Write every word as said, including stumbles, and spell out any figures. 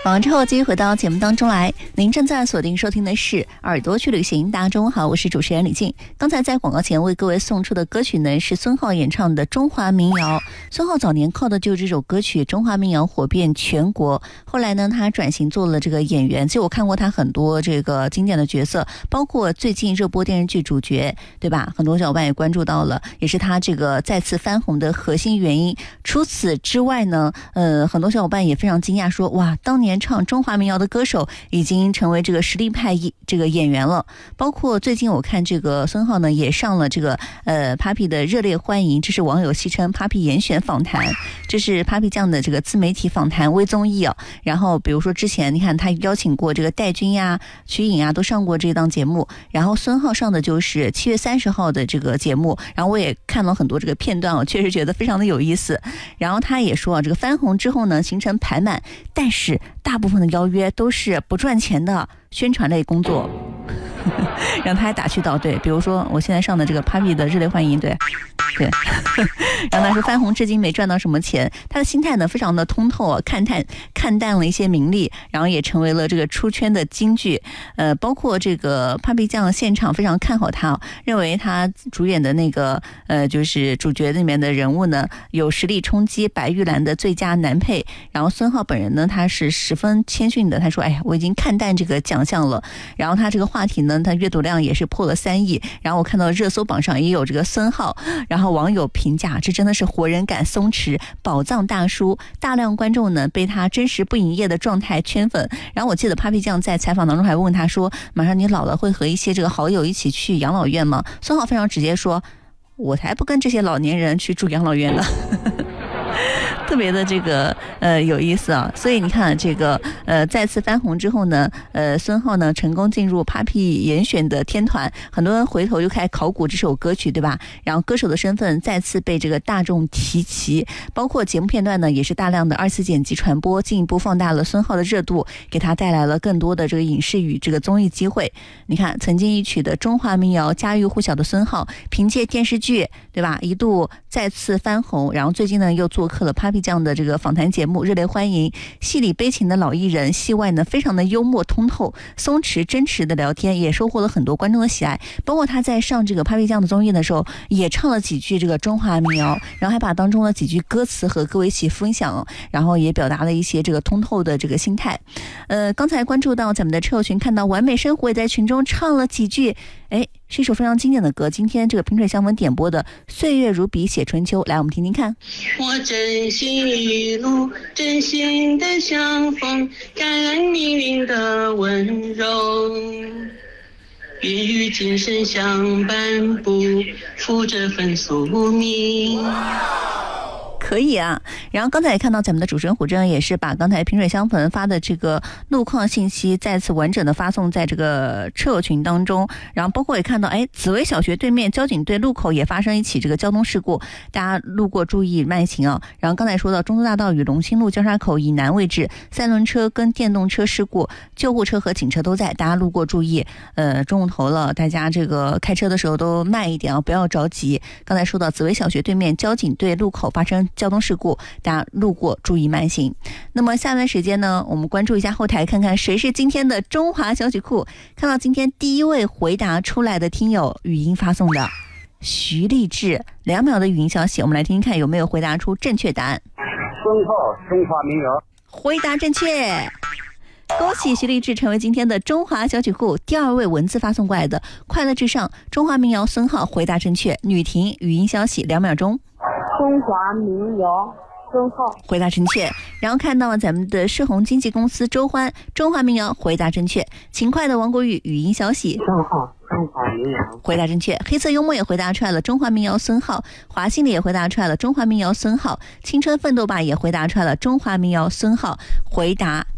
广告之后继续回到节目当中来，您正在锁定收听的是耳朵去旅行。大家中午好，我是主持人李静。刚才在广告前为各位送出的歌曲呢，是孙浩演唱的中华民谣。孙浩早年靠的就是这首歌曲中华民谣火遍全国，后来呢他转型做了这个演员。其实我看过他很多这个经典的角色，包括最近热播电视剧主角，对吧？很多小伙伴也关注到了，也是他这个再次翻红的核心原因。除此之外呢，呃，很多小伙伴也非常惊讶说，哇，当年唱中华民谣的歌手已经成为这个实力派这个演员了。包括最近我看这个孙浩呢也上了这个呃 Papi 的热烈欢迎，这是网友戏称 Papi 严选访谈，这是 Papi 酱的这个自媒体访谈微综艺啊。然后比如说之前你看他邀请过这个戴军呀、瞿颖呀都上过这档节目，然后孙浩上的就是七月三十号的这个节目，然后我也看了很多这个片段，我确实觉得非常的有意思。然后他也说啊，这个翻红之后呢行程排满，但是大部分的邀约都是不赚钱的宣传类工作。然后他还打趣到，对，比如说我现在上的这个 Papi 的热烈欢迎，对对，然后他说翻红至今没赚到什么钱，他的心态呢非常的通透啊，看淡看淡了一些名利，然后也成为了这个出圈的金句。呃，包括这个 Papi 酱现场非常看好他，认为他主演的那个呃就是主角里面的人物呢有实力冲击白玉兰的最佳男配。然后孙浩本人呢他是十分谦逊的，他说哎呀我已经看淡这个奖项了。然后他这个话题呢他阅读量也是破了三亿，然后我看到热搜榜上也有这个孙浩，然后网友评价这真的是活人感松弛宝藏大叔，大量观众呢被他真实不营业的状态圈粉。然后我记得 Papi 酱在采访当中还问他说，马上你老了会和一些这个好友一起去养老院吗？孙浩非常直接说，我才不跟这些老年人去住养老院呢。特别的这个呃有意思啊。所以你看这个呃再次翻红之后呢，呃孙浩呢成功进入 Papi 严选的天团，很多人回头就开始考古这首歌曲，对吧？然后歌手的身份再次被这个大众提起，包括节目片段呢也是大量的二次剪辑传播，进一步放大了孙浩的热度，给他带来了更多的这个影视与这个综艺机会。你看曾经一曲的中华民谣家喻户晓的孙浩，凭借电视剧，对吧，一度再次翻红，然后最近呢又做客了 Papi 酱的这个访谈节目热烈欢迎，戏里悲情的老艺人，戏外呢非常的幽默通透松弛真实的聊天，也收获了很多观众的喜爱。包括他在上这个 Papi 酱的综艺的时候也唱了几句这个中华民谣，然后还把当中的几句歌词和各位一起分享，然后也表达了一些这个通透的这个心态。呃，刚才关注到咱们的车友群，看到完美生活也在群中唱了几句，哎，是一首非常经典的歌。今天这个萍水相逢点播的岁月如笔写春秋，来我们听听看。 我真心一路真心的相逢，感恩命运的温柔，愿与今生相伴，不负这份宿命。 可以啊。然后刚才也看到咱们的主持人虎正也是把刚才萍水相逢发的这个路况信息再次完整的发送在这个车友群当中。然后包括也看到，哎，紫薇小学对面交警队路口也发生一起这个交通事故，大家路过注意慢行啊。然后刚才说到中州大道与龙兴路交叉口以南位置，三轮车跟电动车事故，救护车和警车都在，大家路过注意。呃，中午头了，大家这个开车的时候都慢一点啊，不要着急。刚才说到紫薇小学对面交警队路口发生交通事故，大家路过注意慢行。那么下段时间呢，我们关注一下后台，看看谁是今天的中华小曲库。看到今天第一位回答出来的听友语音发送的徐立志，两秒的语音消息，我们来听听看有没有回答出正确答案。 孙浩中华民谣， 回答正确。恭喜徐立志成为今天的中华小曲库第二位文字发送过来的快乐至上中华民谣孙浩，回答正确。女婷语音消息两秒钟。 中华民谣孙浩， 回答正确。然后看到咱们的世宏经纪公司周欢，中华民谣回答正确。勤快的王国宇语音消息孙浩中华民谣， 回答正确。黑色幽默也回答出来了中华民谣孙浩，华信里也回答出来了中华民谣孙浩，青春奋斗吧也回答出来了中华民谣孙浩，回答